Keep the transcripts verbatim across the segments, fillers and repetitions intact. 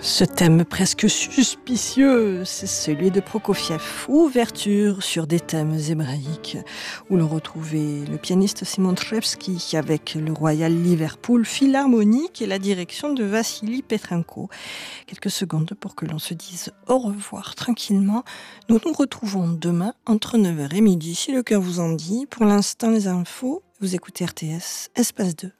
Ce thème presque suspicieux, c'est celui de Prokofiev. Ouverture sur des thèmes hébraïques, où l'on retrouvait le pianiste Simon Trepsky avec le Royal Liverpool Philharmonic et la direction de Vassili Petrenko. Quelques secondes pour que l'on se dise au revoir tranquillement. Nous nous retrouvons demain entre neuf heures et midi, si le cœur vous en dit. Pour l'instant, les infos, vous écoutez R T S, Espace deux.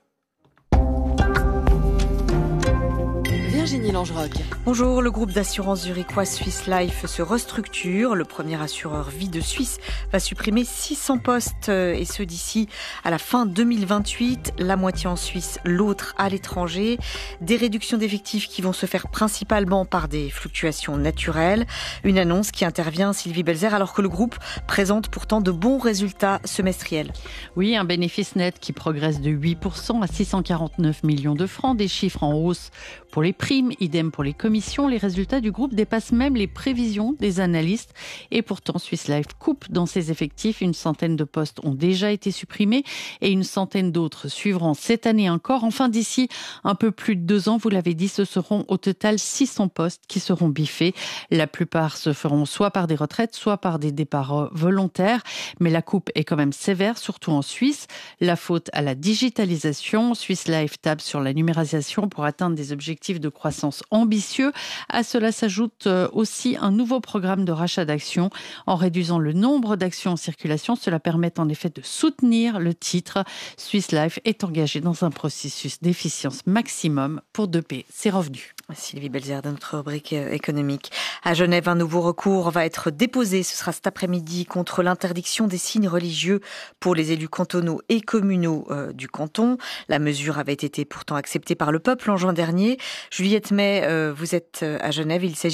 Virginie Langeroc. Bonjour, le groupe d'assurance zurichois Swiss Life se restructure. Le premier assureur vie de Suisse va supprimer six cents postes et ce d'ici à la fin deux mille vingt-huit. La moitié en Suisse, l'autre à l'étranger. Des réductions d'effectifs qui vont se faire principalement par des fluctuations naturelles. Une annonce qui intervient, Sylvie Belzer, alors que le groupe présente pourtant de bons résultats semestriels. Oui, un bénéfice net qui progresse de huit pour cent à six cent quarante-neuf millions de francs. Des chiffres en hausse pour les primes, idem pour les commissions. Les résultats du groupe dépassent même les prévisions des analystes. Et pourtant, Swiss Life coupe dans ses effectifs. Une centaine de postes ont déjà été supprimés et une centaine d'autres suivront cette année encore. Enfin, d'ici un peu plus de deux ans, vous l'avez dit, ce seront au total six cents postes qui seront biffés. La plupart se feront soit par des retraites, soit par des départs volontaires. Mais la coupe est quand même sévère, surtout en Suisse. La faute à la digitalisation. Swiss Life table sur la numérisation pour atteindre des objectifs de croissance ambitieux. À cela s'ajoute aussi un nouveau programme de rachat d'actions. En réduisant le nombre d'actions en circulation, cela permet en effet de soutenir le titre. Swiss Life est engagé dans un processus d'efficience maximum pour doper ses revenus. Sylvie Belzer, de notre rubrique économique. À Genève, un nouveau recours va être déposé. Ce sera cet après-midi contre l'interdiction des signes religieux pour les élus cantonaux et communaux euh, du canton. La mesure avait été pourtant acceptée par le peuple en juin dernier. Juliette May, euh, vous êtes à Genève. Il s'agit